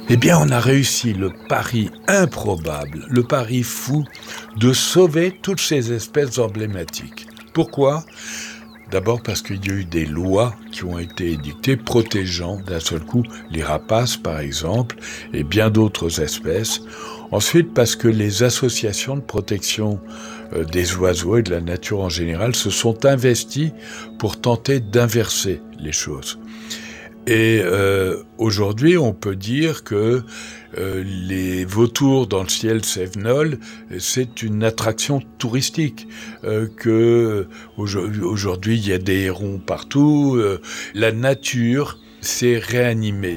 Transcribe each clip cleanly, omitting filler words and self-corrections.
Eh bien, on a réussi le pari improbable, le pari fou de sauver toutes ces espèces emblématiques. Pourquoi ? D'abord parce qu'il y a eu des lois qui ont été édictées protégeant d'un seul coup les rapaces, par exemple, et bien d'autres espèces. Ensuite, parce que les associations de protection des oiseaux et de la nature en général se sont investies pour tenter d'inverser les choses. Et aujourd'hui, on peut dire que les vautours dans le ciel cévenol, c'est une attraction touristique. Aujourd'hui, il y a des hérons partout. La nature s'est réanimée.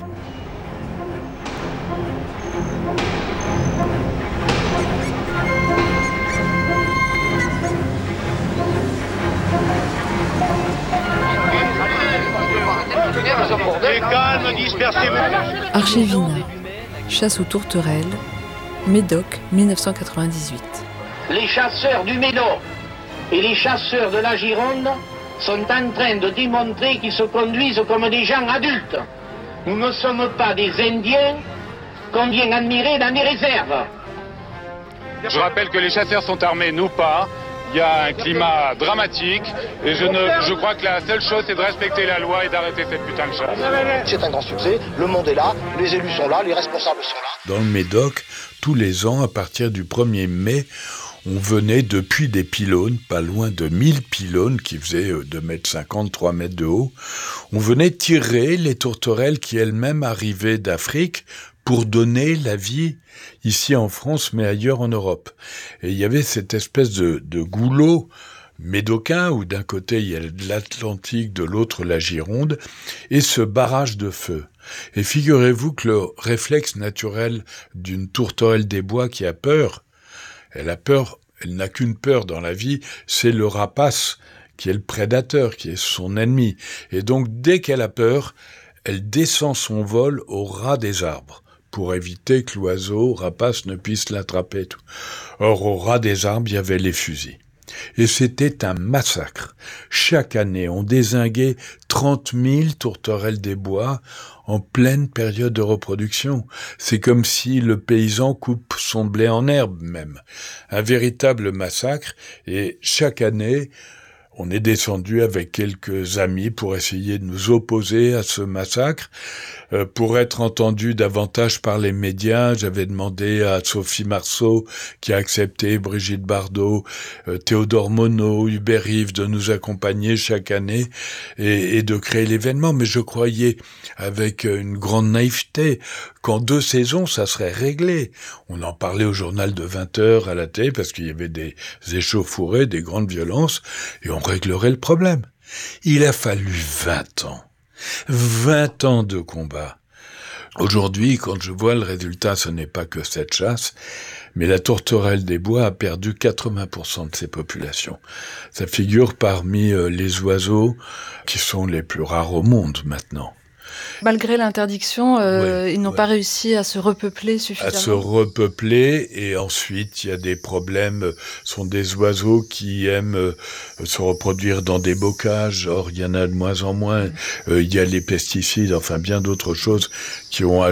Archevina, chasse aux tourterelles, Médoc, 1998. Les chasseurs du Médoc et les chasseurs de la Gironde sont en train de démontrer qu'ils se conduisent comme des gens adultes. Nous ne sommes pas des Indiens qu'on vient admirer dans des réserves. Je rappelle que les chasseurs sont armés, nous pas. Il y a un climat dramatique et je crois que la seule chose c'est de respecter la loi et d'arrêter cette putain de chasse. C'est un grand succès, le monde est là, les élus sont là, les responsables sont là. Dans le Médoc, tous les ans, à partir du 1er mai, on venait depuis des pylônes, pas loin de 1000 pylônes qui faisaient 2,50 m, 3 mètres de haut, on venait tirer les tourterelles qui elles-mêmes arrivaient d'Afrique pour donner la vie ici en France, mais ailleurs en Europe. Et il y avait cette espèce de goulot médocain, où d'un côté il y a l'Atlantique, de l'autre la Gironde, et ce barrage de feu. Et figurez-vous que le réflexe naturel d'une tourterelle des bois qui a peur, elle n'a qu'une peur dans la vie, c'est le rapace, qui est le prédateur, qui est son ennemi. Et donc, dès qu'elle a peur, elle descend son vol au ras des arbres, pour éviter que l'oiseau rapace ne puisse l'attraper. Or, au ras des arbres, il y avait les fusils. Et c'était un massacre. Chaque année, on dézinguait 30 000 tourterelles des bois en pleine période de reproduction. C'est comme si le paysan coupe son blé en herbe même. Un véritable massacre. Et chaque année, on est descendu avec quelques amis pour essayer de nous opposer à ce massacre. Pour être entendu davantage par les médias, j'avais demandé à Sophie Marceau, qui a accepté, Brigitte Bardot, Théodore Monod, Hubert Reeves, de nous accompagner chaque année et de créer l'événement. Mais je croyais, avec une grande naïveté, qu'en 2 saisons, ça serait réglé. On en parlait au journal de 20h à la télé, parce qu'il y avait des échauffourées, des grandes violences, et on réglerait le problème. Il a fallu 20 ans. 20 ans de combat. Aujourd'hui, quand je vois le résultat, ce n'est pas que cette chasse, mais la tourterelle des bois a perdu 80% de ses populations. Ça figure parmi les oiseaux qui sont les plus rares au monde maintenant. Malgré l'interdiction, ils n'ont pas réussi à se repeupler suffisamment. À se repeupler, et ensuite il y a des problèmes. Ce sont des oiseaux qui aiment se reproduire dans des bocages. Or il y en a de moins en moins. Il y a les pesticides, enfin bien d'autres choses qui ont